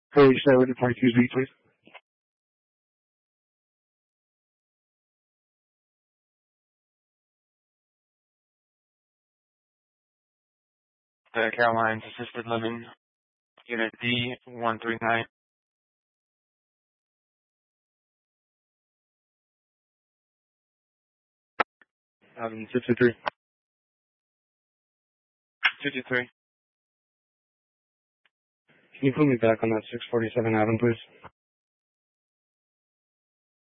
Hey, stay with the 22B, please. The Caroline's Assisted Living, Unit D139. 63. 53. Can you put me back on that 647 Avenue, please?